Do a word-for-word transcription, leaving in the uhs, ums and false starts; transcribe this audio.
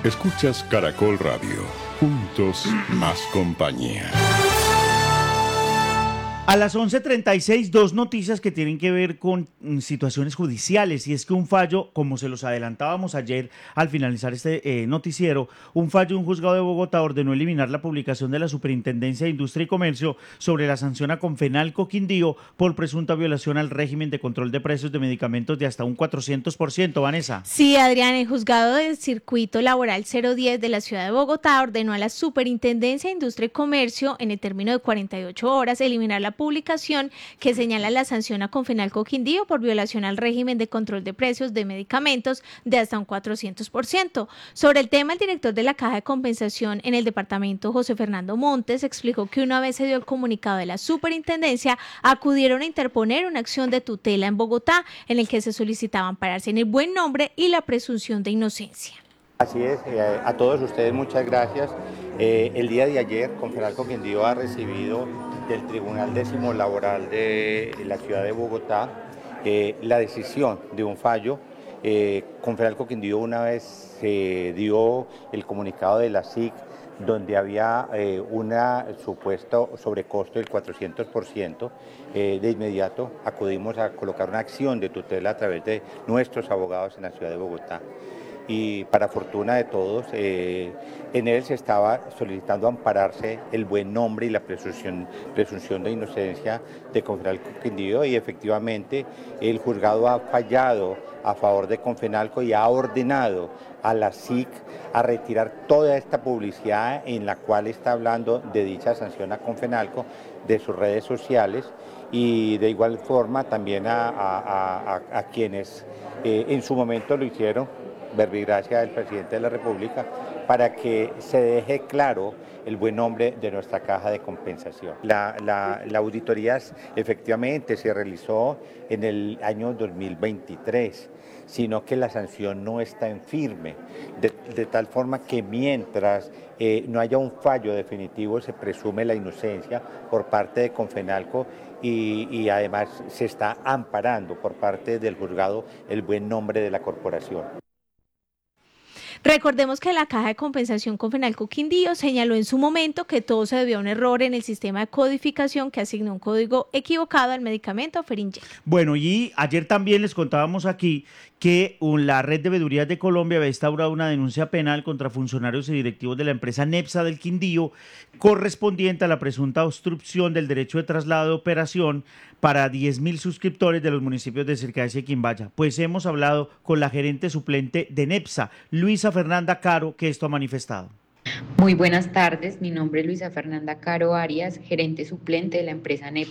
Escuchas Caracol Radio. Juntos, más compañía. A las once treinta y seis, dos noticias que tienen que ver con mm, situaciones judiciales, y es que un fallo, como se los adelantábamos ayer al finalizar este eh, noticiero, un fallo de un juzgado de Bogotá ordenó eliminar la publicación de la Superintendencia de Industria y Comercio sobre la sanción a Confenalco Quindío por presunta violación al régimen de control de precios de medicamentos de hasta un cuatrocientos por ciento, Vanessa. Sí, Adrián, el juzgado del circuito laboral cero diez de la ciudad de Bogotá ordenó a la Superintendencia de Industria y Comercio, en el término de cuarenta y ocho horas, eliminar la publicación que señala la sanción a Confenalco Quindío por violación al régimen de control de precios de medicamentos de hasta un cuatrocientos por ciento. Sobre el tema, el director de la Caja de Compensación en el departamento, José Fernando Montes, explicó que una vez se dio el comunicado de la superintendencia, acudieron a interponer una acción de tutela en Bogotá en el que se solicitaba ampararse en el buen nombre y la presunción de inocencia. Así es, eh, a todos ustedes muchas gracias. Eh, el día de ayer, Confenalco Quindío ha recibido del Tribunal Décimo Laboral de la ciudad de Bogotá eh, la decisión de un fallo. Eh, Confenalco Quindío una vez se eh, dio el comunicado de la S I C donde había eh, un supuesto sobrecosto del cuatrocientos por ciento, eh, de inmediato acudimos a colocar una acción de tutela a través de nuestros abogados en la ciudad de Bogotá. Y para fortuna de todos, eh, en él se estaba solicitando ampararse el buen nombre y la presunción, presunción de inocencia de Confenalco Quindío, y efectivamente el juzgado ha fallado a favor de Confenalco y ha ordenado a la S I C a retirar toda esta publicidad en la cual está hablando de dicha sanción a Confenalco de sus redes sociales, y de igual forma también a, a, a, a quienes eh, en su momento lo hicieron, verbigracia del presidente de la República, para que se deje claro el buen nombre de nuestra caja de compensación. La, la, la auditoría efectivamente se realizó en el año dos mil veintitrés, sino que la sanción no está en firme, de, de tal forma que mientras eh, no haya un fallo definitivo se presume la inocencia por parte de Confenalco, y, y además se está amparando por parte del juzgado el buen nombre de la corporación. Recordemos que la Caja de Compensación Confenalco Quindío señaló en su momento que todo se debió a un error en el sistema de codificación que asignó un código equivocado al medicamento Ferinject. Bueno, y ayer también les contábamos aquí que la Red de Veedurías de Colombia había instaurado una denuncia penal contra funcionarios y directivos de la empresa Nepsa del Quindío, correspondiente a la presunta obstrucción del derecho de traslado de operación para diez mil suscriptores de los municipios de Circasias y Quimbaya. Pues hemos hablado con la gerente suplente de Nepsa, Luisa Fernanda Caro, que esto ha manifestado. Muy buenas tardes, mi nombre es Luisa Fernanda Caro Arias, gerente suplente de la empresa Nepsa.